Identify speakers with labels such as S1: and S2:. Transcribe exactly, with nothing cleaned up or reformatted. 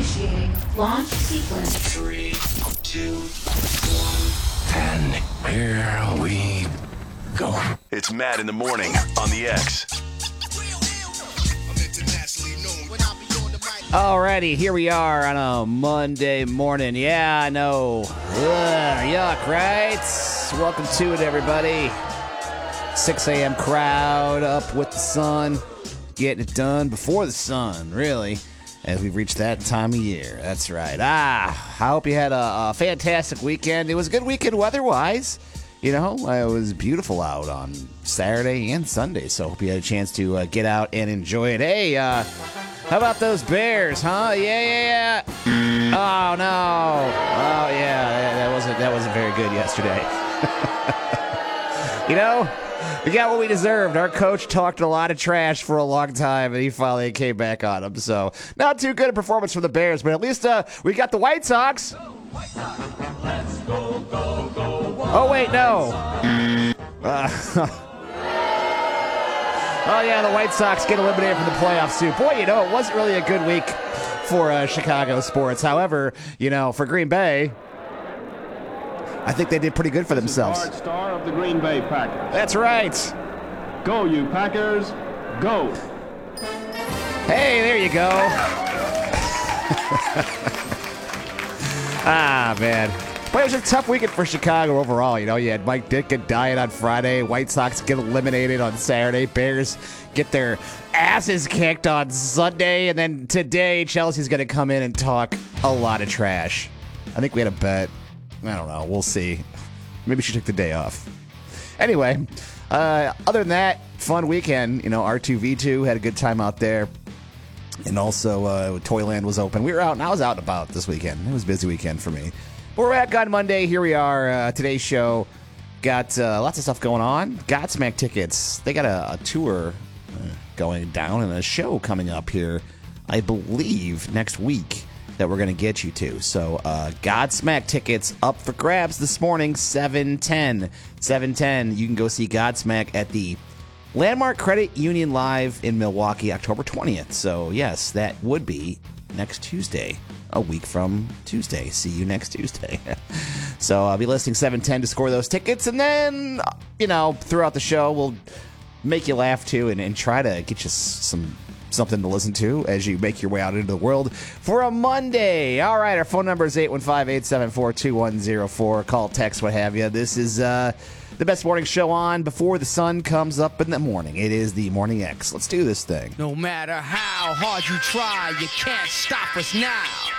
S1: Initiating launch sequence.
S2: Three, two, one. And here we go.
S3: It's Matt in the morning on the X.
S4: Alrighty, here we are on a Monday morning. Yeah, I know. Ugh, yuck, right? Welcome to it, everybody. six a.m. crowd up with the sun. Getting it done before the sun, really, as we've reached that time of year. That's right. Ah, I hope you had a, a fantastic weekend. It was a good weekend weather-wise. You know, it was beautiful out on Saturday and Sunday, so I hope you had a chance to uh, get out and enjoy it. Hey, uh, how about those Bears, huh? Yeah, yeah, yeah. Oh, no. Oh, yeah, that wasn't, that wasn't very good yesterday. You know, we got what we deserved. Our coach talked a lot of trash for a long time, and he finally came back on him. So, not too good a performance from the Bears, but at least uh, we got the White Sox.
S5: Let's go, go, go.
S4: Oh, wait, no. Uh, oh, yeah, the White Sox get eliminated from the playoffs, too. Boy, you know, it wasn't really a good week for uh, Chicago sports. However, you know, for Green Bay, I think they did pretty good for themselves.
S6: This is Bart Starr of the Green Bay Packers.
S4: That's right.
S6: Go, you Packers. Go.
S4: Hey, there you go. Ah, man. Boy, it was a tough weekend for Chicago overall. You know, you had Mike Dick get dying on Friday. White Sox get eliminated on Saturday. Bears get their asses kicked on Sunday. And then today, Chelsea's going to come in and talk a lot of trash. I think we had a bet. I don't know. We'll see. Maybe she took the day off. Anyway, uh, other than that, fun weekend. You know, R two V two had a good time out there. And also, uh, Toyland was open. We were out, and I was out and about this weekend. It was a busy weekend for me. But we're back on Monday. Here we are. Uh, today's show got uh, lots of stuff going on. Godsmack tickets. They got a, a tour uh, going down and a show coming up here, I believe, next week that we're going to get you to. So, uh, Godsmack tickets up for grabs this morning, seven ten. seven ten, you can go see Godsmack at the Landmark Credit Union Live in Milwaukee, October twentieth. So, yes, that would be next Tuesday, a week from Tuesday. See you next Tuesday. So, I'll be listing seven ten to score those tickets, and then, you know, throughout the show, we'll make you laugh, too, and, and try to get you some something to listen to as you make your way out into the world for a Monday. All right, our phone number is eight one five, eight seven four, two one zero four. Call, text, what have you. This is uh, the best morning show on before the sun comes up in the morning. It is the Morning X. Let's do this thing.
S7: No matter how hard you try, you can't stop us now.